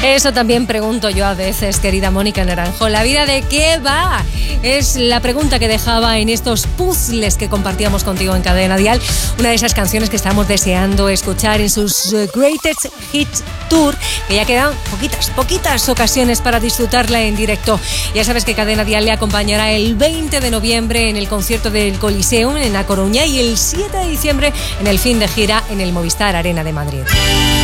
Eso también pregunto yo a veces, querida Mónica Naranjo. ¿La vida de qué va? Es la pregunta que dejaba en estos puzzles que compartíamos contigo en Cadena Dial. Una de esas canciones que estamos deseando escuchar en sus Greatest Hits Tour, que ya quedan poquitas ocasiones para disfrutarla en directo. Ya sabes que Cadena Dial le acompañará el 20 de noviembre en el concierto del Coliseum en A Coruña y el 7 de diciembre en el fin de gira en el Movistar Arena de Madrid.